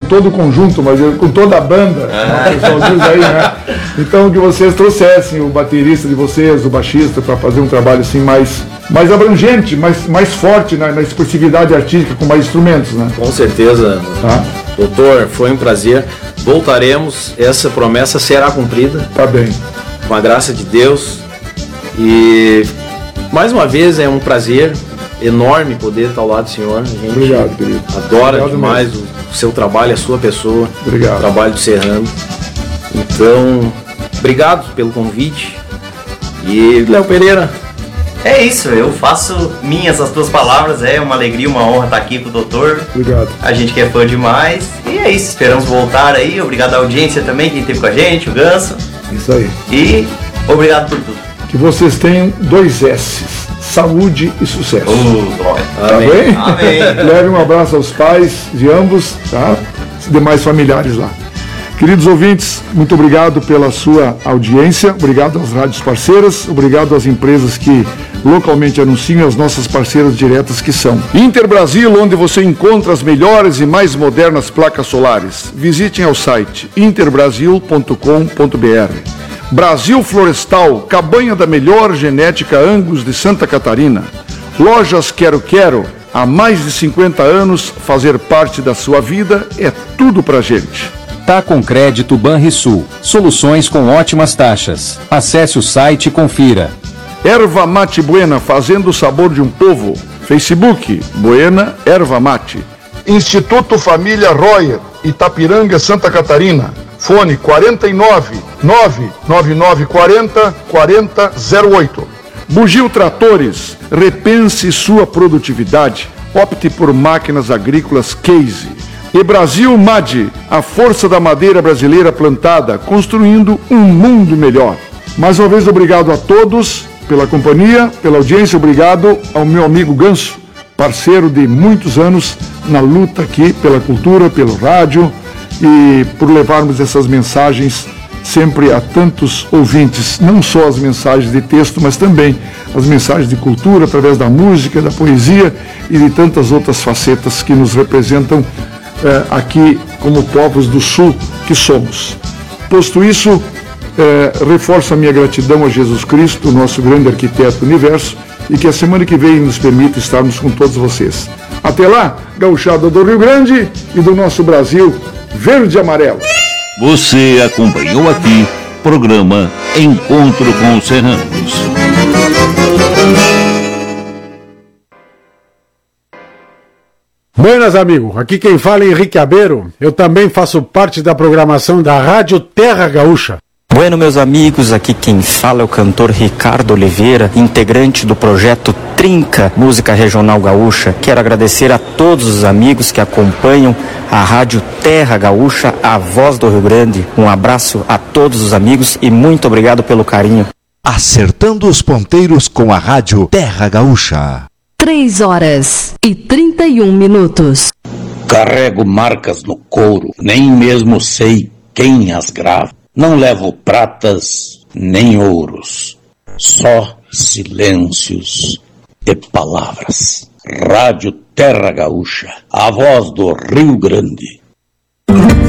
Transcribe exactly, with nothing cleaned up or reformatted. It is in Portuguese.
todo o conjunto, mas eu, com toda a banda, é. O pessoal diz aí, né? Então que vocês trouxessem o baterista de vocês, o baixista, para fazer um trabalho assim mais, mais abrangente, mais, mais forte na, na expressividade artística, com mais instrumentos, né? Com certeza, tá? Doutor, foi um prazer. Voltaremos, essa promessa será cumprida. Tá bem. Com a graça de Deus. E mais uma vez é um prazer enorme poder estar ao lado do senhor. A gente Obrigado, querido. Adora Obrigado demais o, o seu trabalho, a sua pessoa. Obrigado. O trabalho do Serrano. Então, obrigado pelo convite. E Léo Pereira. É isso, eu faço minhas as tuas palavras, é uma alegria, uma honra estar aqui com o doutor. Obrigado. A gente que é fã demais. E é isso, esperamos voltar aí. Obrigado à audiência também, quem esteve com a gente, o Ganso. Isso aí. E obrigado por tudo. Que vocês tenham dois S's, saúde e sucesso. Uh, tá Amém. bem? Amém. Leve um abraço aos pais de ambos, tá? Os demais familiares lá. Queridos ouvintes, muito obrigado pela sua audiência, obrigado às rádios parceiras, obrigado às empresas que localmente anunciam, as nossas parceiras diretas que são Inter Brasil, onde você encontra as melhores e mais modernas placas solares. Visitem ao site inter brasil ponto com ponto b r. Brasil Florestal, cabanha da melhor genética Angus de Santa Catarina. Lojas Quero Quero, há mais de cinquenta anos, fazer parte da sua vida é tudo pra gente. Tá com crédito Banrisul, soluções com ótimas taxas. Acesse o site e confira. Erva Mate Buena, fazendo o sabor de um povo. Facebook, Buena Erva Mate. Instituto Família Royer, Itapiranga, Santa Catarina. Fone quarenta e nove, nove nove nove quarenta, quarenta zero oito. Bugio Tratores, repense sua produtividade. Opte por máquinas agrícolas Case. E Brasil M A D, a força da madeira brasileira plantada, construindo um mundo melhor. Mais uma vez, obrigado a todos pela companhia, pela audiência. Obrigado ao meu amigo Ganso, parceiro de muitos anos na luta aqui pela cultura, pelo rádio e por levarmos essas mensagens sempre a tantos ouvintes, não só as mensagens de texto, mas também as mensagens de cultura através da música, da poesia e de tantas outras facetas que nos representam É, aqui como povos do Sul que somos. Posto isso, é, reforço a minha gratidão a Jesus Cristo, nosso grande arquiteto do universo, e que a semana que vem nos permita estarmos com todos vocês. Até lá, gauchada do Rio Grande e do nosso Brasil verde e amarelo. Você acompanhou aqui programa Encontro com os Serranos. Buenas, amigo. Aqui quem fala é Henrique Abeiro. Eu também faço parte da programação da Rádio Terra Gaúcha. Bueno, meus amigos, aqui quem fala é o cantor Ricardo Oliveira, integrante do projeto Trinca Música Regional Gaúcha. Quero agradecer a todos os amigos que acompanham a Rádio Terra Gaúcha, a voz do Rio Grande. Um abraço a todos os amigos e muito obrigado pelo carinho. Acertando os ponteiros com a Rádio Terra Gaúcha. Três horas e trinta e um minutos. Carrego marcas no couro, nem mesmo sei quem as grava. Não levo pratas nem ouros, só silêncios e palavras. Rádio Terra Gaúcha, a voz do Rio Grande.